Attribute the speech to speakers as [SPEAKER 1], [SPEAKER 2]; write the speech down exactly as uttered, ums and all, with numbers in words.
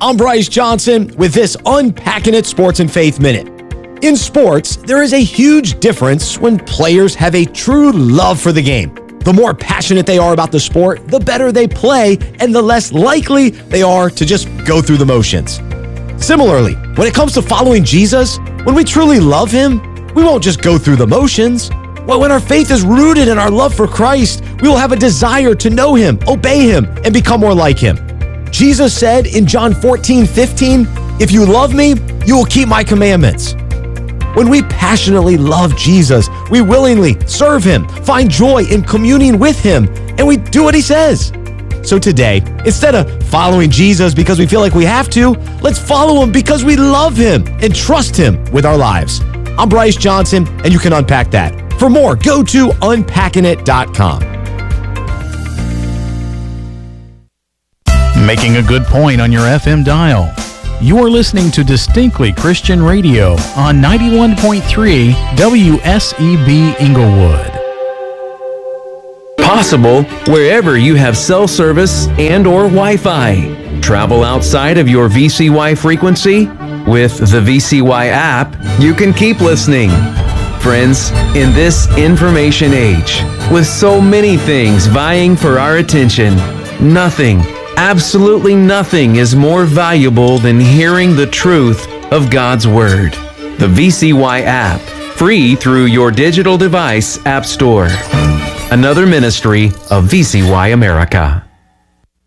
[SPEAKER 1] I'm Bryce Johnson with this Unpacking It Sports and Faith Minute. In sports, there is a huge difference when players have a true love for the game. The more passionate they are about the sport, the better they play, and the less likely they are to just go through the motions. Similarly, when it comes to following Jesus, when we truly love him, we won't just go through the motions. Well, when our faith is rooted in our love for Christ, we will have a desire to know him, obey him, and become more like him. Jesus said in John fourteen fifteen, "If you love me, you will keep my commandments." When we passionately love Jesus, we willingly serve him, find joy in communing with him, and we do what he says. So today, instead of following Jesus because we feel like we have to, let's follow him because we love him and trust him with our lives. I'm Bryce Johnson, and you can unpack that. For more, go to unpacking it dot com.
[SPEAKER 2] Making a good point on your F M dial. You are listening to Distinctly Christian Radio on ninety-one point three W S E B Inglewood.
[SPEAKER 3] Possible wherever you have cell service and or Wi-Fi. Travel outside of your V C Y frequency? With the V C Y app, you can keep listening. Friends, in this information age, with so many things vying for our attention, nothing, absolutely nothing is more valuable than hearing the truth of God's Word. The V C Y app, free through your digital device app store. Another ministry of V C Y America.